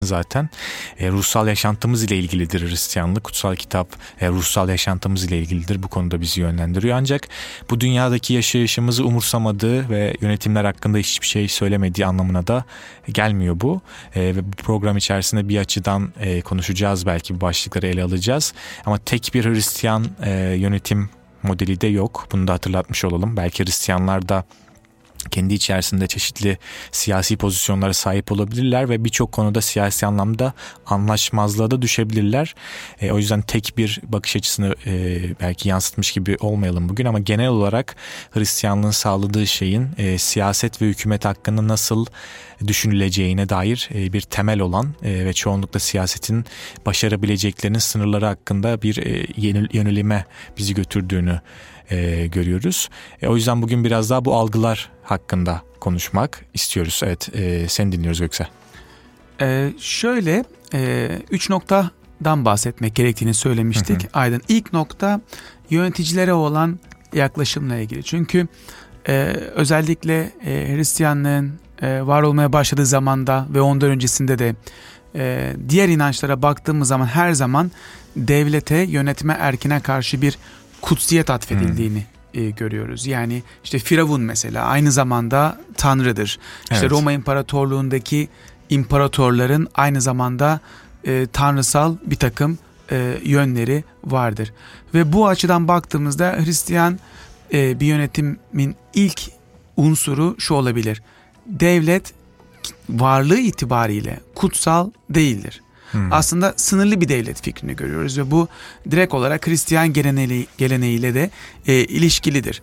zaten. Ruhsal yaşantımız ile ilgilidir Hristiyanlık. Kutsal kitap ruhsal yaşantımız ile ilgilidir. Bu konuda bizi yönlendiriyor. Ancak bu dünyadaki yaşayışımızı umursamadığı ve yönetimler hakkında hiçbir şey söylemediği anlamına da gelmiyor bu. Ve bu program içerisinde bir açıdan konuşacağız, belki bu başlıkları ele alacağız. Ama tek bir Hristiyan yönetim modeli de yok. Bunu da hatırlatmış olalım. Belki Hristiyanlar da kendi içerisinde çeşitli siyasi pozisyonlara sahip olabilirler ve birçok konuda siyasi anlamda anlaşmazlığa da düşebilirler. O yüzden tek bir bakış açısını belki yansıtmış gibi olmayalım bugün, ama genel olarak Hristiyanlığın sağladığı şeyin siyaset ve hükümet hakkında nasıl düşünüleceğine dair bir temel olan ve çoğunlukla siyasetin başarabileceklerinin sınırları hakkında bir yönelime bizi götürdüğünü görüyoruz. O yüzden bugün biraz daha bu algılar hakkında konuşmak istiyoruz. Evet, seni dinliyoruz Göksel. Şöyle 3 noktadan bahsetmek gerektiğini söylemiştik. Aydın, ilk nokta yöneticilere olan yaklaşımla ilgili. Çünkü özellikle Hristiyanlığın var olmaya başladığı zamanda ve ondan öncesinde de diğer inançlara baktığımız zaman her zaman devlete, yönetime, erkine karşı bir kutsiyet atfedildiğini görüyoruz. Yani işte Firavun mesela aynı zamanda tanrıdır. İşte evet. Roma İmparatorluğundaki imparatorların aynı zamanda tanrısal bir takım yönleri vardır. Ve bu açıdan baktığımızda Hristiyan bir yönetimin ilk unsuru şu olabilir: devlet varlığı itibariyle kutsal değildir. Aslında sınırlı bir devlet fikrini görüyoruz ve bu direkt olarak Hristiyan geleneğiyle de ilişkilidir.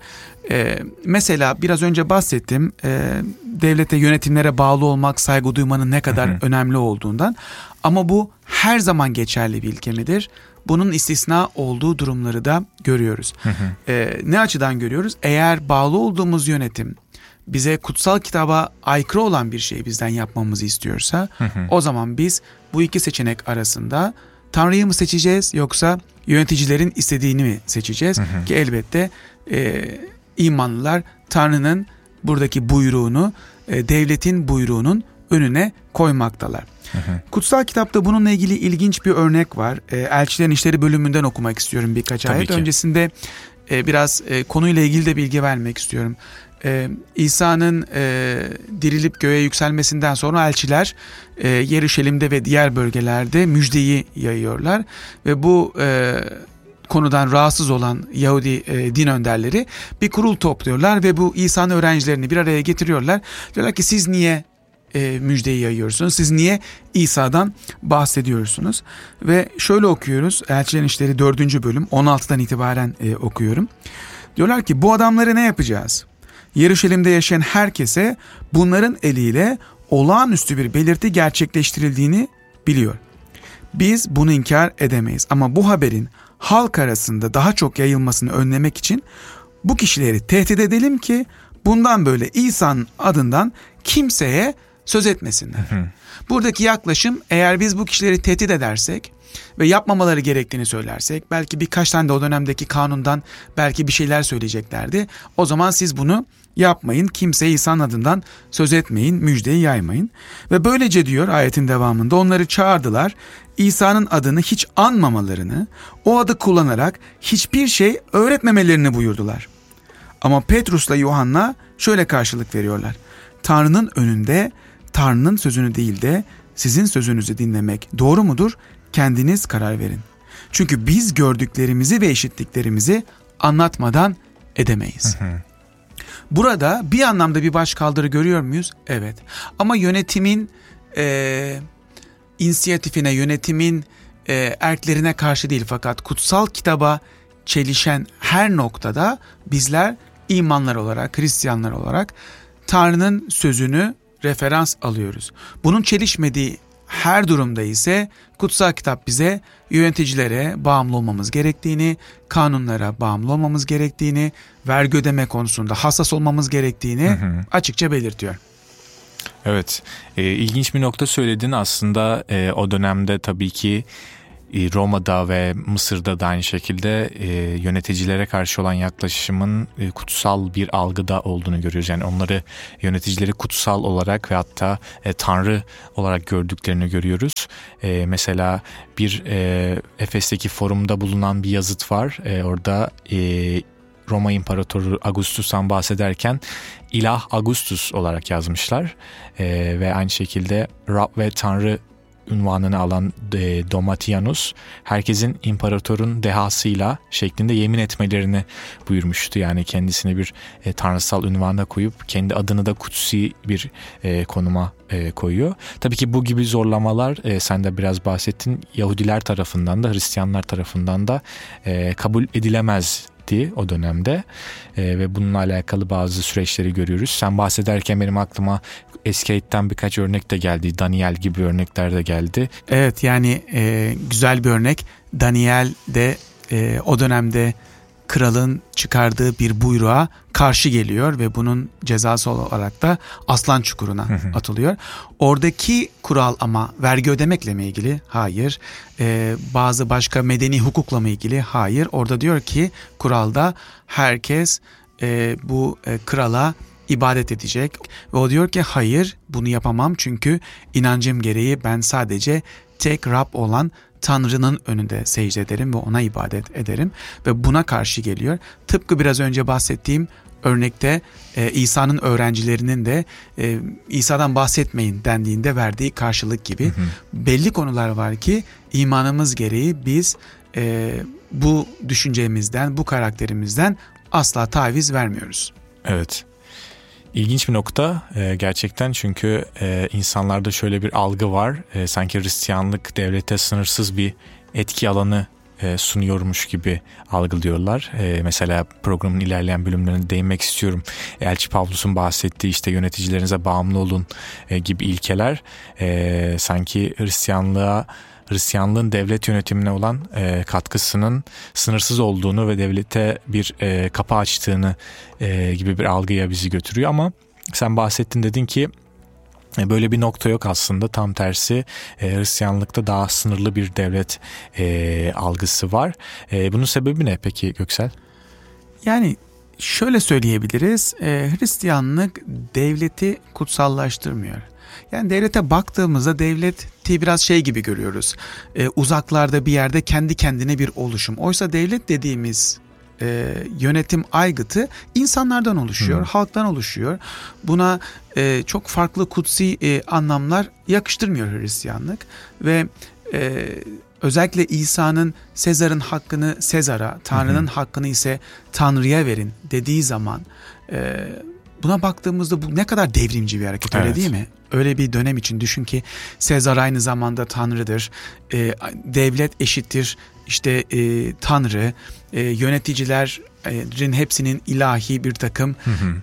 Mesela biraz önce bahsettim, devlete, yönetimlere bağlı olmak, saygı duymanın ne kadar önemli olduğundan, ama bu her zaman geçerli bir ilke midir? Bunun istisna olduğu durumları da görüyoruz. Ne açıdan görüyoruz? Eğer bağlı olduğumuz yönetim bize kutsal kitaba aykırı olan bir şeyi bizden yapmamızı istiyorsa, o zaman biz bu iki seçenek arasında Tanrı'yı mı seçeceğiz yoksa yöneticilerin istediğini mi seçeceğiz? Ki elbette imanlılar Tanrı'nın buradaki buyruğunu, devletin buyruğunun önüne koymaktalar. Kutsal kitapta bununla ilgili ilginç bir örnek var. Elçilerin İşleri bölümünden okumak istiyorum birkaç ayet. Öncesinde biraz konuyla ilgili de bilgi vermek istiyorum. İsa'nın dirilip göğe yükselmesinden sonra elçiler Yeruşalim'de ve diğer bölgelerde müjdeyi yayıyorlar ve bu konudan rahatsız olan Yahudi din önderleri bir kurul topluyorlar ve bu İsa'nın öğrencilerini bir araya getiriyorlar. Diyorlar ki siz niye müjdeyi yayıyorsunuz? Siz niye İsa'dan bahsediyorsunuz? Ve şöyle okuyoruz. Elçilerin İşleri 4. bölüm 16'dan itibaren okuyorum. Diyorlar ki bu adamları ne yapacağız? Yeruşalim'de yaşayan herkese bunların eliyle olağanüstü bir belirti gerçekleştirildiğini biliyor. Biz bunu inkar edemeyiz ama bu haberin halk arasında daha çok yayılmasını önlemek için bu kişileri tehdit edelim ki bundan böyle İsa'nın adından kimseye söz etmesinler. Buradaki yaklaşım, eğer biz bu kişileri tehdit edersek ve yapmamaları gerektiğini söylersek, belki birkaç tane de o dönemdeki kanundan belki bir şeyler söyleyeceklerdi. O zaman siz bunu yapmayın, kimseye İsa'nın adından söz etmeyin, müjdeyi yaymayın. Ve böylece diyor ayetin devamında, onları çağırdılar, İsa'nın adını hiç anmamalarını, o adı kullanarak hiçbir şey öğretmemelerini buyurdular. Ama Petrus'la Yuhanna şöyle karşılık veriyorlar: Tanrı'nın önünde Tanrı'nın sözünü değil de sizin sözünüzü dinlemek doğru mudur? Kendiniz karar verin. Çünkü biz gördüklerimizi ve işittiklerimizi anlatmadan edemeyiz. Burada bir anlamda bir başkaldırı görüyor muyuz? Evet. Ama yönetimin inisiyatifine, yönetimin erklerine karşı değil, fakat kutsal kitaba çelişen her noktada bizler imanlar olarak, Hristiyanlar olarak Tanrı'nın sözünü referans alıyoruz. Bunun çelişmediği her durumda ise kutsal kitap bize yöneticilere bağımlı olmamız gerektiğini, kanunlara bağımlı olmamız gerektiğini, vergi ödeme konusunda hassas olmamız gerektiğini açıkça belirtiyor. Evet, ilginç bir nokta söyledin aslında. O dönemde tabii ki Roma'da ve Mısır'da da aynı şekilde yöneticilere karşı olan yaklaşımın kutsal bir algıda olduğunu görüyoruz. Yani onları, yöneticileri kutsal olarak ve hatta Tanrı olarak gördüklerini görüyoruz. Mesela bir Efes'teki forumda bulunan bir yazıt var. Orada Roma İmparatoru Augustus'tan bahsederken İlah Augustus olarak yazmışlar. Ve aynı şekilde Rab ve Tanrı unvanını alan Domitianus herkesin imparatorun dehasıyla şeklinde yemin etmelerini buyurmuştu. Yani kendisine bir tanrısal unvana koyup kendi adını da kutsi bir konuma koyuyor. Tabii ki bu gibi zorlamalar sen de biraz bahsettin, Yahudiler tarafından da Hristiyanlar tarafından da kabul edilemez o dönemde ve bununla alakalı bazı süreçleri görüyoruz. Sen bahsederken benim aklıma Escape'den birkaç örnek de geldi. Daniel gibi örnekler de geldi. Evet, yani güzel bir örnek. Daniel de o dönemde kralın çıkardığı bir buyruğa karşı geliyor ve bunun cezası olarak da aslan çukuruna atılıyor. Oradaki kural ama vergi ödemekle mi ilgili? Hayır. Bazı başka medeni hukukla mı ilgili? Hayır. Orada diyor ki kuralda herkes bu krala ibadet edecek ve o diyor ki hayır, bunu yapamam çünkü inancım gereği ben sadece tek Rab olan Tanrı'nın önünde secde ederim ve ona ibadet ederim ve buna karşı geliyor. Tıpkı biraz önce bahsettiğim örnekte İsa'nın öğrencilerinin de İsa'dan bahsetmeyin dendiğinde verdiği karşılık gibi belli konular var ki imanımız gereği biz bu düşüncemizden, bu karakterimizden asla taviz vermiyoruz. Evet. İlginç bir nokta gerçekten, çünkü insanlarda şöyle bir algı var. Sanki Hristiyanlık devlete sınırsız bir etki alanı sunuyormuş gibi algılıyorlar. Mesela programın ilerleyen bölümlerine değinmek istiyorum. Elçi Pavlus'un bahsettiği işte yöneticilerinize bağımlı olun gibi ilkeler sanki Hristiyanlığın devlet yönetimine olan katkısının sınırsız olduğunu ve devlete bir kapı açtığını gibi bir algıya bizi götürüyor. Ama sen bahsettin, dedin ki böyle bir nokta yok aslında. Tam tersi, Hristiyanlıkta daha sınırlı bir devlet algısı var. Bunun sebebi ne peki Göksel? Yani şöyle söyleyebiliriz. Hristiyanlık devleti kutsallaştırmıyor. Yani devlete baktığımızda devleti biraz şey gibi görüyoruz. Uzaklarda bir yerde kendi kendine bir oluşum. Oysa devlet dediğimiz yönetim aygıtı insanlardan oluşuyor, halktan oluşuyor. Buna çok farklı kutsi anlamlar yakıştırmıyor Hristiyanlık ve özellikle İsa'nın Sezar'ın hakkını Sezar'a, Tanrı'nın hakkını ise Tanrı'ya verin dediği zaman buna baktığımızda bu ne kadar devrimci bir hareket, öyle değil mi? Öyle bir dönem için düşün ki Sezar aynı zamanda Tanrı'dır, devlet eşittir işte Tanrı, yöneticilerin hepsinin ilahi bir takım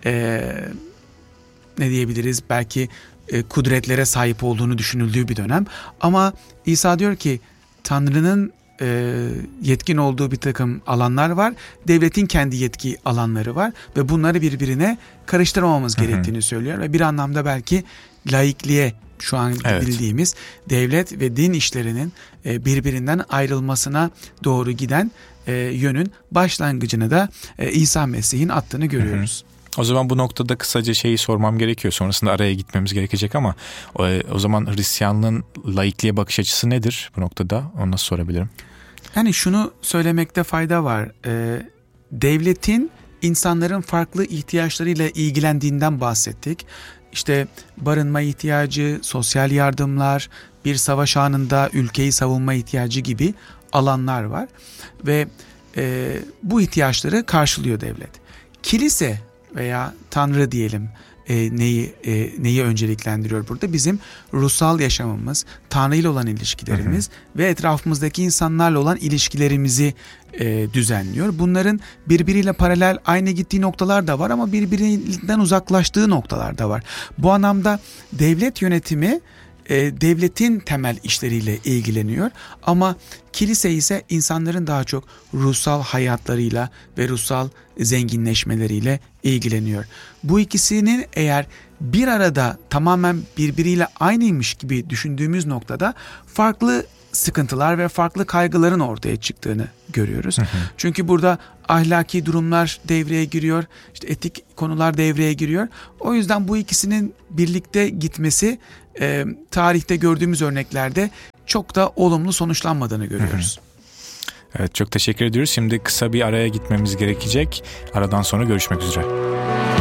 ne diyebiliriz, belki kudretlere sahip olduğunu düşünüldüğü bir dönem. Ama İsa diyor ki Tanrı'nın yetkin olduğu bir takım alanlar var. Devletin kendi yetki alanları var ve bunları birbirine karıştırmamamız gerektiğini söylüyor ve bir anlamda belki laikliğe, şu an bildiğimiz devlet ve din işlerinin birbirinden ayrılmasına doğru giden yönün başlangıcını da İsa Mesih'in attığını görüyoruz. O zaman bu noktada kısaca şeyi sormam gerekiyor. Sonrasında araya gitmemiz gerekecek ama o zaman Hristiyanlığın laikliğe bakış açısı nedir bu noktada? Onu nasıl sorabilirim? Yani şunu söylemekte fayda var. Devletin insanların farklı ihtiyaçlarıyla ilgilendiğinden bahsettik. İşte barınma ihtiyacı, sosyal yardımlar, bir savaş anında ülkeyi savunma ihtiyacı gibi alanlar var. Ve bu ihtiyaçları karşılıyor devlet. Kilise veya Tanrı diyelim neyi önceliklendiriyor burada? Bizim ruhsal yaşamımız, Tanrı ile olan ilişkilerimiz ve etrafımızdaki insanlarla olan ilişkilerimizi düzenliyor. Bunların birbiriyle paralel aynı gittiği noktalar da var ama birbirinden uzaklaştığı noktalar da var. Bu anlamda devlet yönetimi devletin temel işleriyle ilgileniyor ama Kilise ise insanların daha çok ruhsal hayatlarıyla ve ruhsal zenginleşmeleriyle ilgileniyor. Bu ikisinin eğer bir arada tamamen birbiriyle aynıymış gibi düşündüğümüz noktada farklı sıkıntılar ve farklı kaygıların ortaya çıktığını görüyoruz. Çünkü burada ahlaki durumlar devreye giriyor, işte etik konular devreye giriyor. O yüzden bu ikisinin birlikte gitmesi tarihte gördüğümüz örneklerde çok da olumlu sonuçlanmadığını görüyoruz. Evet, çok teşekkür ediyoruz. Şimdi kısa bir araya gitmemiz gerekecek. Aradan sonra görüşmek üzere.